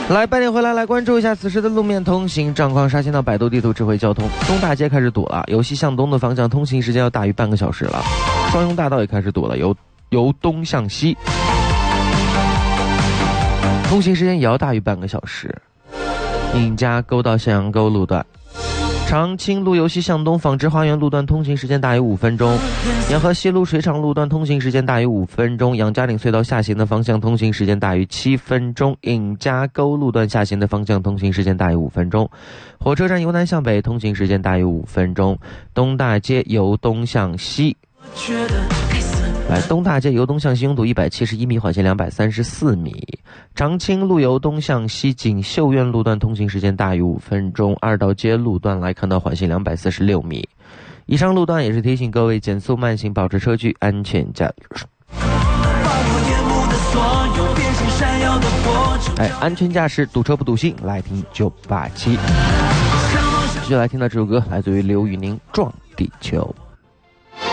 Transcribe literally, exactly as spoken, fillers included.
来，半点回来，来关注一下此时的路面通行状况。刷新到百度地图智慧交通，东大街开始堵了，由西向东的方向通行时间要大于半个小时了。双雍大道也开始堵了，由由东向西，通行时间也要大于半个小时。尹家沟到向阳沟路段。长青路由西向东纺织花园路段通行时间大于五分钟，洋河西路水厂路段通行时间大于五分钟，杨家岭隧道下行的方向通行时间大于七分钟，尹家沟路段下行的方向通行时间大于五分钟，火车站由南向北通行时间大于五分钟，东大街由东向西。来，东大街由东向西拥堵一百七十一米，缓线两百三十四米。长青路由东向西锦绣院路段通行时间大于五分钟，二道街路段来看到缓线两百四十六米。以上路段也是提醒各位减速慢行，保持车距，安全驾驶。哎，安全驾驶，堵车不堵心，来听九八七。继续来听到这首歌，来自于刘宇宁《撞地球》。